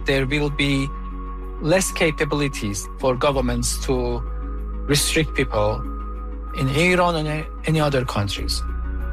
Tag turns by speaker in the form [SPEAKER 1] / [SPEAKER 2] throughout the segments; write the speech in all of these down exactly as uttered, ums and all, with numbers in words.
[SPEAKER 1] there will be less capabilities for governments to restrict people in Iran and any other countries.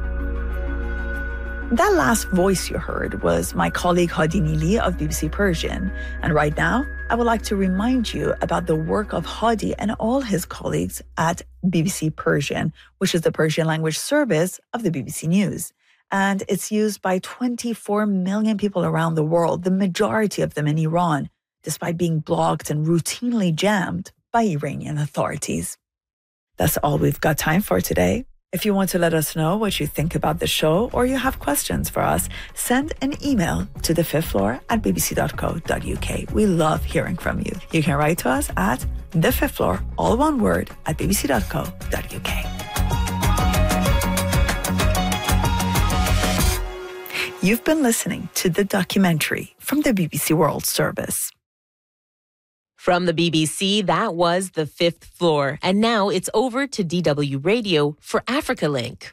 [SPEAKER 2] That last voice you heard was my colleague Hadi Nili of B B C Persian. And right now, I would like to remind you about the work of Hadi and all his colleagues at B B C Persian, which is the Persian language service of the B B C News. And it's used by twenty-four million people around the world, the majority of them in Iran, despite being blocked and routinely jammed by Iranian authorities. That's all we've got time for today. If you want to let us know what you think about the show or you have questions for us, send an email to the fifth floor at b b c dot co dot u k. We love hearing from you. You can write to us at the fifth floor, all one word, at b b c dot co dot u k. You've been listening to the documentary from the B B C World Service.
[SPEAKER 3] From the B B C, that was The Fifth Floor. And now it's over to D W Radio for Africa Link.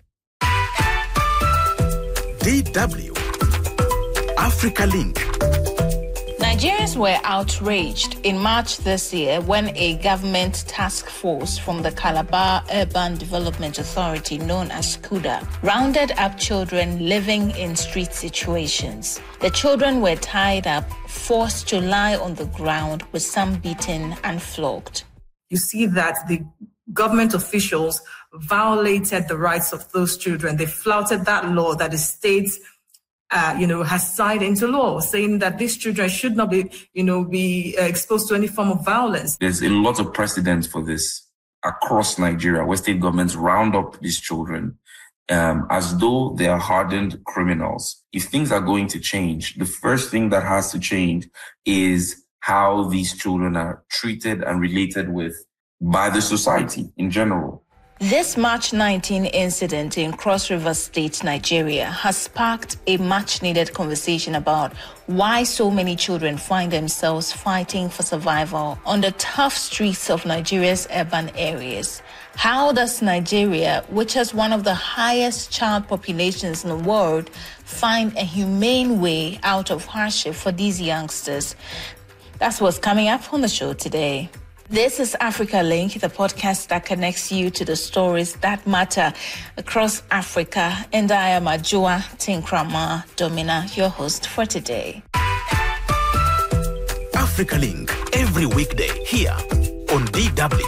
[SPEAKER 4] D W Africa Link.
[SPEAKER 5] Nigerians were outraged in March this year when a government task force from the Calabar Urban Development Authority, known as CUDA, rounded up children living in street situations. The children were tied up, forced to lie on the ground, with some beaten and flogged.
[SPEAKER 6] You see that the government officials violated the rights of those children. They flouted that law that the state Uh, you know, has signed into law, saying that these children should not be, you know, be uh, exposed to any form of violence.
[SPEAKER 7] There's a lot of precedent for this across Nigeria, where state governments round up these children um, as though they are hardened criminals. If things are going to change, the first thing that has to change is how these children are treated and related with by the society in general.
[SPEAKER 5] This March nineteenth incident in Cross River State, Nigeria, has sparked a much-needed conversation about why so many children find themselves fighting for survival on the tough streets of Nigeria's urban areas. How does Nigeria, which has one of the highest child populations in the world, find a humane way out of hardship for these youngsters? That's what's coming up on the show today. This is Africa Link, the podcast that connects you to the stories that matter across Africa. And I am Ajua Tinkrama Domina, your host for today.
[SPEAKER 4] Africa Link, every weekday here on D W.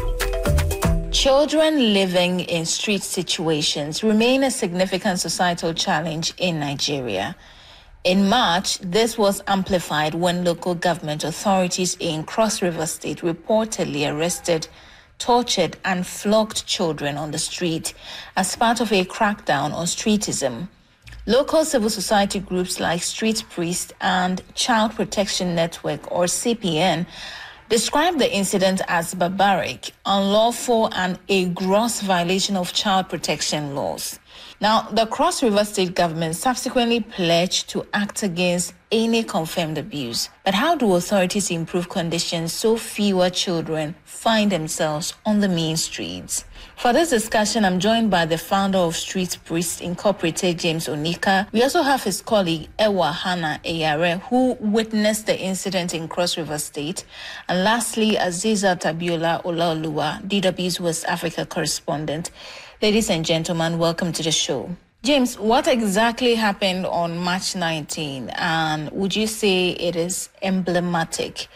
[SPEAKER 5] Children living in street situations remain a significant societal challenge in Nigeria. In March, this was amplified when local government authorities in Cross River State reportedly arrested, tortured, and flogged children on the street as part of a crackdown on streetism. Local civil society groups like Street Priest and Child Protection Network, or C P N, described the incident as barbaric, unlawful, and a gross violation of child protection laws. Now, the Cross River State government subsequently pledged to act against any confirmed abuse. But how do authorities improve conditions so fewer children find themselves on the mean streets? For this discussion, I'm joined by the founder of Street Priest Incorporated, James Onika. We also have his colleague, Ewa Hannah Eyare, who witnessed the incident in Cross River State. And lastly, Aziza Tabiola Olaoluwa, D W's West Africa correspondent. Ladies and gentlemen, welcome to the show. James, what exactly happened on March nineteenth? And would you say it is emblematic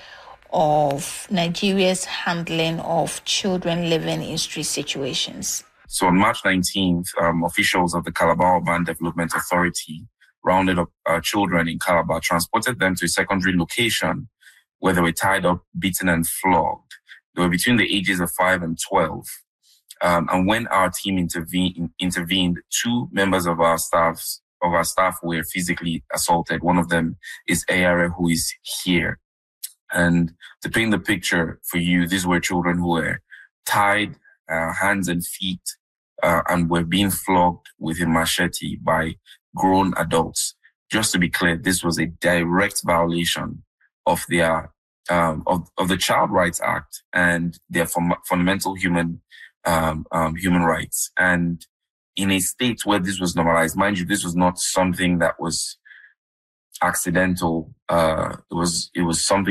[SPEAKER 5] of Nigeria's handling of children living in street situations?
[SPEAKER 7] So on March nineteenth, um, officials of the Calabar Urban Development Authority rounded up uh, children in Calabar, transported them to a secondary location where they were tied up, beaten, and flogged. They were between the ages of five and twelve. Um, and when our team intervene, intervened, two members of our staffs of our staff were physically assaulted. One of them is Ayare, who is here. And to paint the picture for you, these were children who were tied, uh, hands and feet, uh, and were being flogged with a machete by grown adults. Just to be clear, this was a direct violation of their um, of, of the Child Rights Act and their fun- fundamental human Um, um, human rights. And in a state where this was normalized, mind you, this was not something that was accidental. Uh, it was, it was something